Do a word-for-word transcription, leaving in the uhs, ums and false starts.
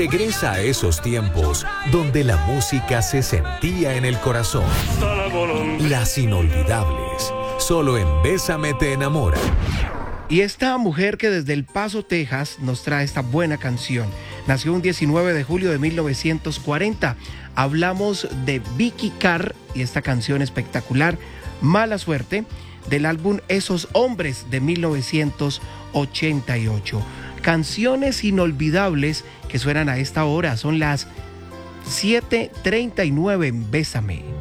Regresa a esos tiempos donde la música se sentía en el corazón. Las inolvidables, solo en Bésame te enamora. Y esta mujer que desde El Paso, Texas, nos trae esta buena canción. Nació un diecinueve de julio de mil novecientos cuarenta. Hablamos de Vicky Carr y esta canción espectacular, Mala Suerte, del álbum Esos Hombres de mil novecientos ochenta y ocho. Canciones inolvidables que suenan a esta hora. Son las siete treinta y nueve en Bésame.